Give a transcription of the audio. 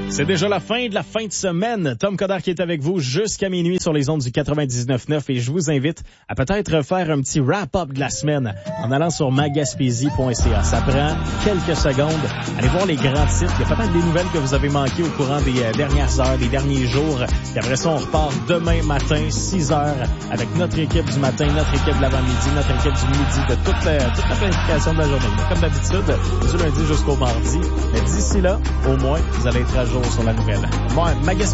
C'est déjà la fin de semaine. Tom Coderre qui est avec vous jusqu'à minuit sur les ondes du 99.9 et je vous invite à peut-être faire un petit wrap-up de la semaine en allant sur magaspésie.ca. Ça prend quelques secondes. Allez voir les grands titres. Il y a peut-être des nouvelles que vous avez manquées au courant des dernières heures, des derniers jours. Et après ça, on repart demain matin, 6 heures, avec notre équipe du matin, notre équipe de l'avant-midi, notre équipe du midi, de toute la planification de la journée. Mais comme d'habitude, du lundi jusqu'au mardi. Mais d'ici là, au moins, vous allez être à jour sur la nouvelle. Bon,